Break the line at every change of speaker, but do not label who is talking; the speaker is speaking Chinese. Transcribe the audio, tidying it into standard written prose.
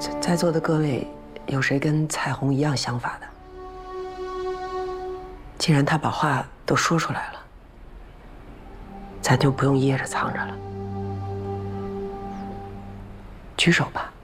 在座的各位，有谁跟彩虹一样想法的？既然他把话都说出来了，咱就不用掖着藏着了。举手吧。